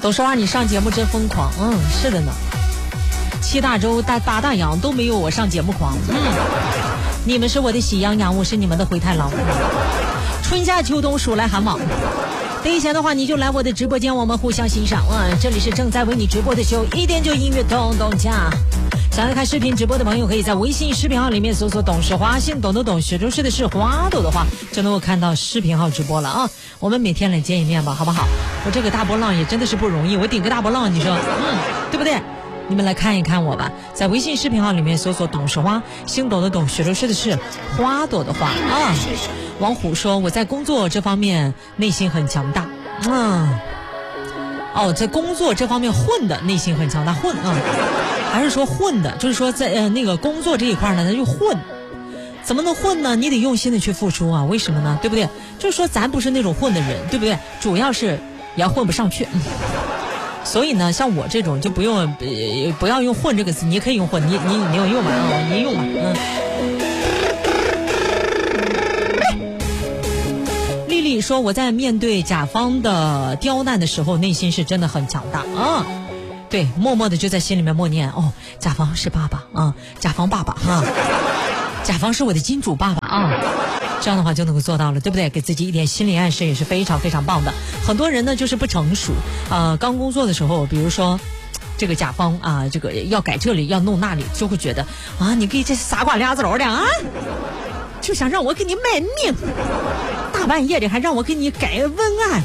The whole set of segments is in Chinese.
董事华，你上节目真疯狂。是的呢，7大洲8大洋都没有我上节目狂。你们是我的喜羊羊，我是你们的灰太狼。春夏秋冬数来寒芒。得闲的话你就来我的直播间，我们互相欣赏。这里是正在为你直播的秀，1点9音乐咚咚锵。想要看视频直播的朋友，可以在微信视频号里面搜索董事华，姓董的董，学中式的是花朵的花，就能够看到视频号直播了啊！我们每天来见一面吧，好不好？我这个大波浪也真的是不容易，我顶个大波浪，你说对不对？你们来看一看我吧，在微信视频号里面搜索董事花，姓董的董，学中式的是花朵的花啊！王虎说我在工作这方面内心很强大。在工作这方面混的内心很强大，混还是说混的，就是说在那个工作这一块呢，那就混。怎么能混呢？你得用心的去付出啊！为什么呢？对不对？就是说咱不是那种混的人，对不对？主要是也混不上去。所以呢，像我这种就不要用混这个词，你可以用混，你有用吧？你用吧，丽丽说我在面对甲方的刁难的时候，内心是真的很强大啊。对，默默的就在心里面默念，甲方是爸爸啊，甲方爸爸啊，甲方是我的金主爸爸啊。这样的话就能够做到了，对不对？给自己一点心理暗示也是非常非常棒的。很多人呢就是不成熟，刚工作的时候，比如说这个甲方啊，这个要改这里要弄那里，就会觉得啊，你给这傻瓜俩子楼的啊，就想让我给你卖命，大半夜的还让我给你改文案，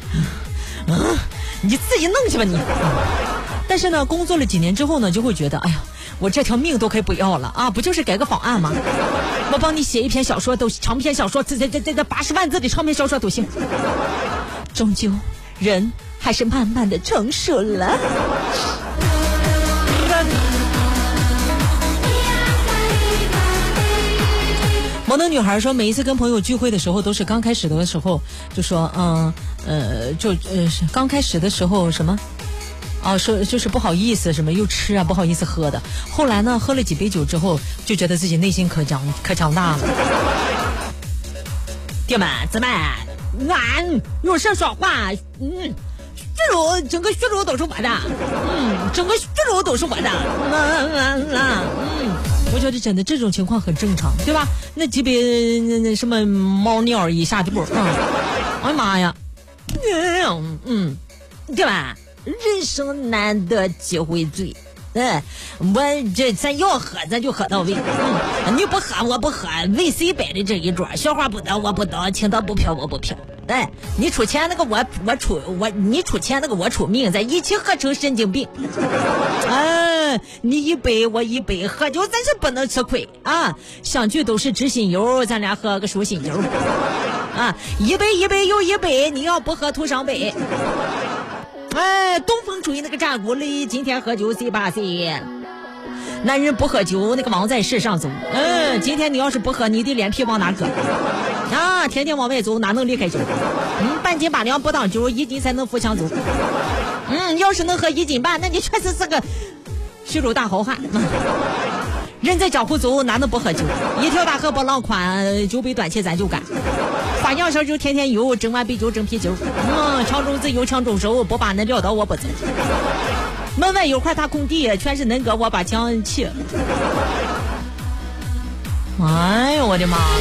你自己弄去吧你。但是呢，工作了几年之后呢，就会觉得，哎呀，我这条命都可以不要了啊！不就是改个方案吗？我帮你写一篇小说，都长篇小说，这80万字的长篇小说都行。终究，人还是慢慢的成熟了。摩登女孩说，每一次跟朋友聚会的时候，都是刚开始的时候就说，刚开始的时候什么？说就是不好意思，什么又吃啊，不好意思喝的。后来呢，喝了几杯酒之后，就觉得自己内心可强大了。弟们姊妹，俺有事说话，整个血肉都是我的，整个血肉都是我的，我觉得真的这种情况很正常，对吧？那几杯那什么猫尿一下就不，哎呀妈呀，对吧？人生难得几回醉，咱要喝咱就喝到位，你不喝我不喝，为谁摆的这一桌？小花不倒我不倒，青岛不飘我不飘。你出钱那个你出钱那个我出命，咱一起喝成神经病。你一杯我一杯，喝酒咱是不能吃亏啊！相聚都是知心友，咱俩喝个舒心酒啊！一杯又一杯，你要不喝徒伤悲。东风吹那个战鼓里，今天喝酒谁把谁？男人不喝酒，那个王在世上走。今天你要是不喝，你的脸皮往哪搁？天天往外走，哪能离开酒？半斤8两不当酒，1斤才能扶墙走。要是能喝1斤半，那你确实是个虚竹大好汉。人在江湖走，哪能不喝酒？一条大河波浪宽，酒杯端起咱就干。花样小酒天天有，整碗啤酒整啤酒。强中自由强中手，不把恁撂倒我不走。门外有块大空地，全是恁哥我把墙砌。哎呦我的妈呀！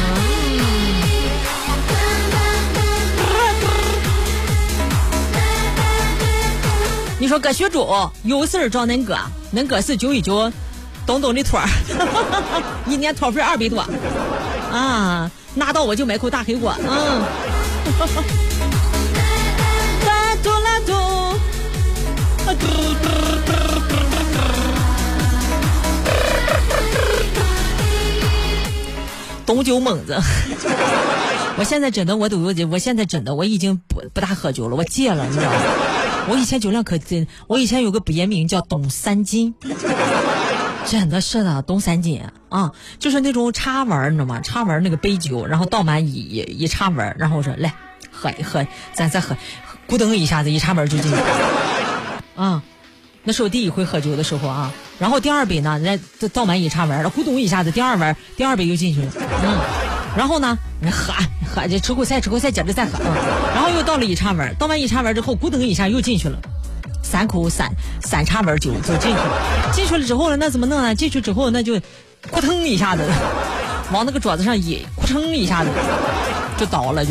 你说搁学主有事儿找恁哥，恁哥是919东的托儿，一年托费200多啊，拿到我就买口大黑锅。东酒猛子。我现在真的我已经不大喝酒了，我戒了，你知道吗？我以前酒量可真，我以前有个别名叫董三斤。真的是的，东三斤啊，就是那种插纹，你知道吗？插纹那个杯酒，然后倒满一插纹，然后我说来喝一喝，咱再喝，咕噔一下子一插纹就进去啊。那是我第一回喝酒的时候啊，然后第2杯呢，人家倒满一插纹，咕咚一下子第二杯又进去了。 然后呢，喝这吃口菜接着再喝，然后又倒了一茶碗，倒完一茶碗之后，咕噔一下又进去了三茶碗酒就进去了。进去了之后呢，那怎么弄呢？进去之后那就咕腾一下子往那个桌子上一咕腾一下子就倒了，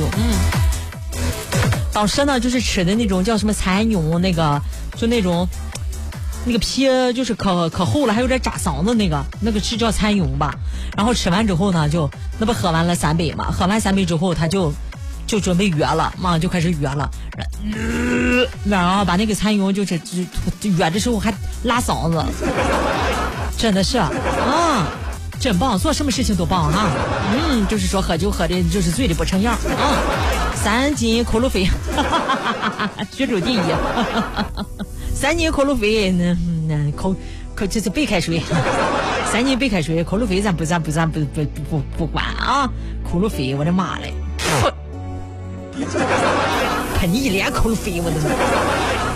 当时呢就是吃的那种叫什么蚕蛹，那个就那种那个皮就是可厚了，还有点扎嗓子，那个是叫蚕蛹吧。然后吃完之后呢，那不喝完了3杯嘛，喝完3杯之后他就准备约了嘛，就开始约了，然后把那个蚕蛹就是约的时候还拉嗓子，真的是真棒，做什么事情都棒哈。就是说喝酒喝的就是醉的不成样3斤口路费居住第一3斤口路费这是白开水3斤白开水，口路费咱不管啊，口路费我的妈嘞，喷你一脸口路费，我的妈。